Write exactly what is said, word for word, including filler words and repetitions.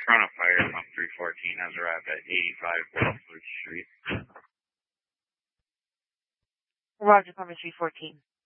front of fire pump three fourteen has arrived at eighty-five West Street. Roger, Plumber three fourteen.